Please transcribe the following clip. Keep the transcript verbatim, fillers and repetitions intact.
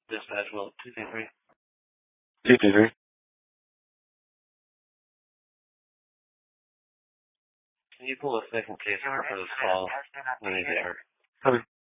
Dispatch, well, two two three. two two three. Can you pull a second case for this call when they get her? Okay.